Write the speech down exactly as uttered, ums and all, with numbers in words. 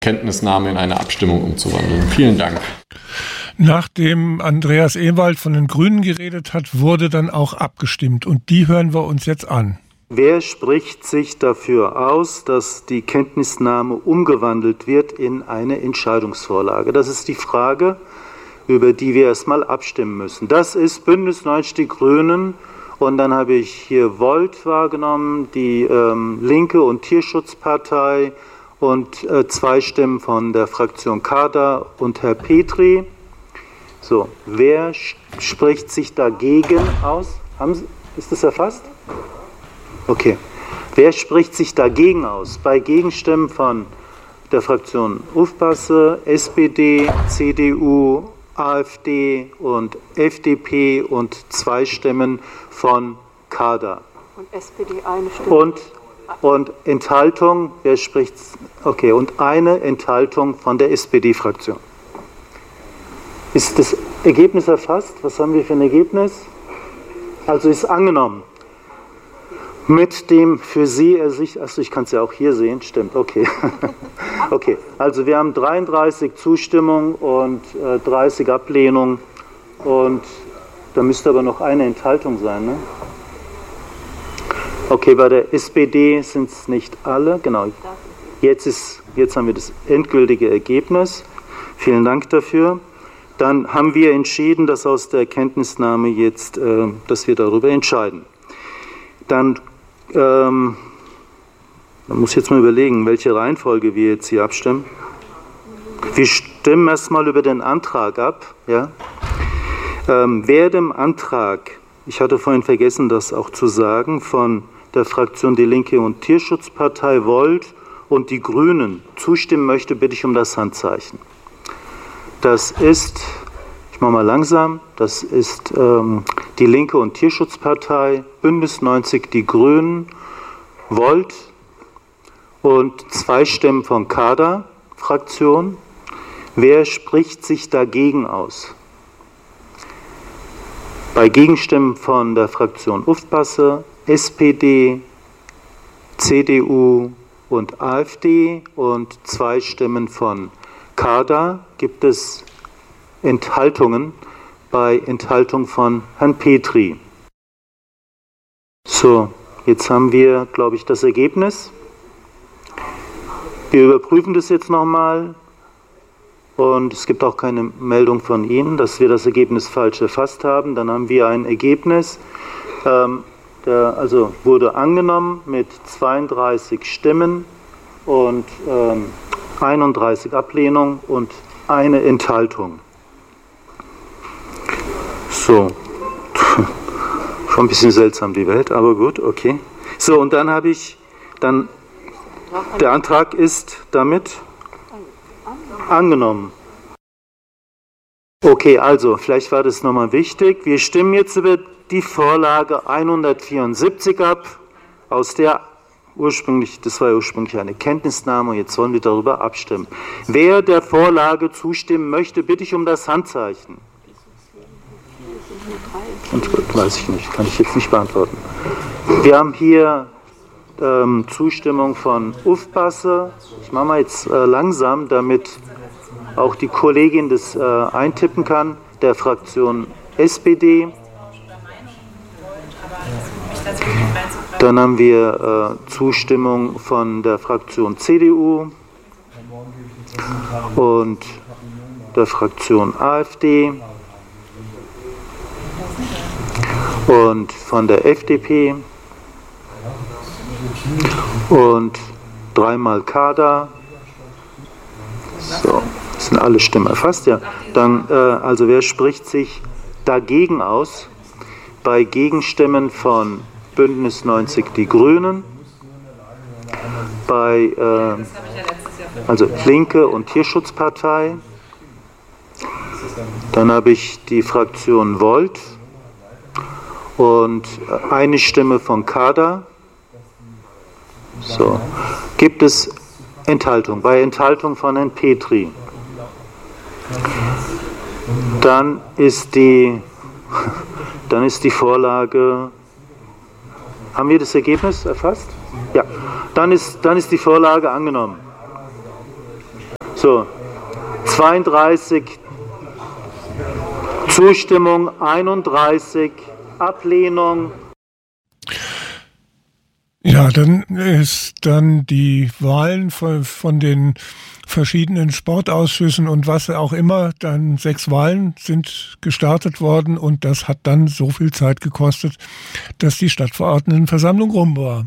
Kenntnisnahme in eine Abstimmung umzuwandeln. Vielen Dank. Nachdem Andreas Ewald von den Grünen geredet hat, wurde dann auch abgestimmt. Und die hören wir uns jetzt an. Wer spricht sich dafür aus, dass die Kenntnisnahme umgewandelt wird in eine Entscheidungsvorlage? Das ist die Frage, über die wir erstmal abstimmen müssen. Das ist Bündnis neunzig Die Grünen. Und dann habe ich hier Volt wahrgenommen, die ähm, Linke und Tierschutzpartei und äh, zwei Stimmen von der Fraktion Kader und Herr Petri. So, wer spricht sich dagegen aus? Haben Sie, ist das erfasst? Okay. Wer spricht sich dagegen aus? Bei Gegenstimmen von der Fraktion Ufpasse, S P D, C D U, AfD und F D P und zwei Stimmen von Kader. Und S P D eine Stimme. Und, und Enthaltung, wer spricht? Okay, und eine Enthaltung von der S P D-Fraktion. Ist das Ergebnis erfasst? Was haben wir für ein Ergebnis? Also ist angenommen. Mit dem für Sie ersichtlichen, achso, ich kann es ja auch hier sehen, stimmt, okay. Okay, also wir haben dreiunddreißig Zustimmung und äh, dreißig Ablehnung und da müsste aber noch eine Enthaltung sein, ne? Okay, bei der S P D sind es nicht alle, genau. Jetzt, ist, jetzt haben wir das endgültige Ergebnis. Vielen Dank dafür. Dann haben wir entschieden, dass aus der Kenntnisnahme jetzt, äh, dass wir darüber entscheiden. Dann Ähm, man muss jetzt mal überlegen, welche Reihenfolge wir jetzt hier abstimmen. Wir stimmen erstmal über den Antrag ab. Ja? Ähm, wer dem Antrag, ich hatte vorhin vergessen, das auch zu sagen, von der Fraktion Die Linke und Tierschutzpartei Volt und die Grünen zustimmen möchte, bitte ich um das Handzeichen. Das ist, ich mache mal langsam, das ist ähm, die Linke und Tierschutzpartei, Bündnis neunzig Die Grünen, Volt und zwei Stimmen von Kader-Fraktion. Wer spricht sich dagegen aus? Bei Gegenstimmen von der Fraktion Ufpasse, S P D, C D U und AfD und zwei Stimmen von Kader gibt es Enthaltungen bei Enthaltung von Herrn Petri. So, jetzt haben wir, glaube ich, das Ergebnis. Wir überprüfen das jetzt nochmal und es gibt auch keine Meldung von Ihnen, dass wir das Ergebnis falsch erfasst haben. Dann haben wir ein Ergebnis, ähm, der also wurde angenommen mit zweiunddreißig Stimmen und ähm, einunddreißig Ablehnung und eine Enthaltung. So, schon ein bisschen seltsam die Welt, aber gut, okay. So, und dann habe ich, dann, der Antrag ist damit angenommen. Okay, also, vielleicht war das nochmal wichtig. Wir stimmen jetzt über die Vorlage hundertvierundsiebzig ab, aus der ursprünglich, das war ursprünglich eine Kenntnisnahme, und jetzt wollen wir darüber abstimmen. Wer der Vorlage zustimmen möchte, bitte ich um das Handzeichen. Und, weiß ich nicht, kann ich jetzt nicht beantworten. Wir haben hier ähm, Zustimmung von Ufpasse. Ich mache mal jetzt äh, langsam, damit auch die Kollegin das äh, eintippen kann, der Fraktion S P D. Dann haben wir äh, Zustimmung von der Fraktion C D U und der Fraktion AfD. Und von der F D P und dreimal Kader. So, das sind alle Stimmen erfasst, ja. Dann, äh, also wer spricht sich dagegen aus? Bei Gegenstimmen von Bündnis neunzig Die Grünen, bei äh, also Linke und Tierschutzpartei. Dann habe ich die Fraktion Volt und eine Stimme von Kader. So. Gibt es Enthaltung? Bei Enthaltung von Herrn Petri. Dann ist die, dann ist die Vorlage, haben wir das Ergebnis erfasst? Ja. Dann ist, dann ist die Vorlage angenommen. So, zweiunddreißig Zustimmung, einunddreißig Ablehnung. Ja, dann ist dann die Wahlen von, von den verschiedenen Sportausschüssen und was auch immer, dann sechs Wahlen sind gestartet worden und das hat dann so viel Zeit gekostet, dass die Stadtverordnetenversammlung rum war.